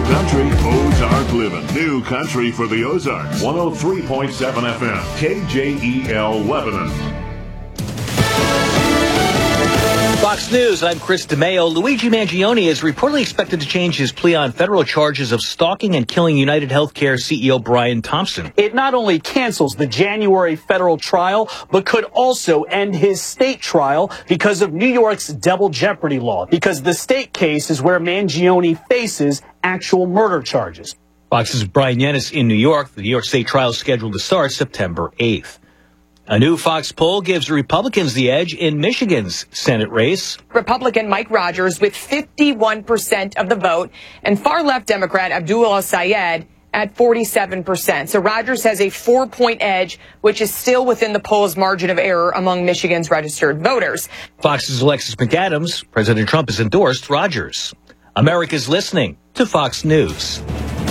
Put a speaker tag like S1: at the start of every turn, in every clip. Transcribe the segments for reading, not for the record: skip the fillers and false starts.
S1: country, Ozark living. New country for the Ozarks. 103.7 FM. KJEL Lebanon.
S2: Fox News, I'm Chris DeMeo. Luigi Mangione is reportedly expected to change his plea on federal charges of stalking and killing United Healthcare CEO Brian Thompson.
S3: It not only cancels the January federal trial, but could also end his state trial because of New York's double jeopardy law, because the state case is where Mangione faces actual murder charges.
S2: Fox's Brian Yennis in New York. The New York State trial is scheduled to start September 8th. A new Fox poll gives Republicans the edge in Michigan's Senate race.
S4: Republican Mike Rogers with 51% of the vote, and far-left Democrat Abdul El-Sayed at 47%. So Rogers has a 4-point edge, which is still within the poll's margin of error among Michigan's registered voters.
S2: Fox's Alexis McAdams. President Trump has endorsed Rogers. America's listening to Fox News.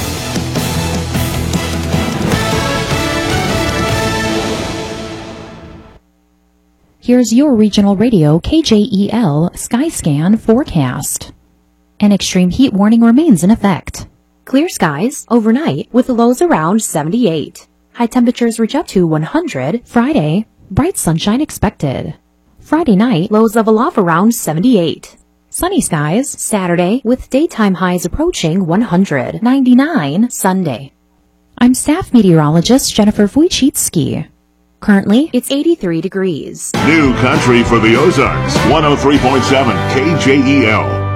S5: Here's your regional radio KJEL Skyscan forecast. An extreme heat warning remains in effect. Clear skies overnight with lows around 78. High temperatures reach up to 100. Friday, bright sunshine expected. Friday night, lows level off around 78. Sunny skies Saturday with daytime highs approaching 100. 99 Sunday. I'm staff meteorologist Jennifer Wojcicki. Currently, it's 83 degrees.
S1: New country for the Ozarks. 103.7 KJEL.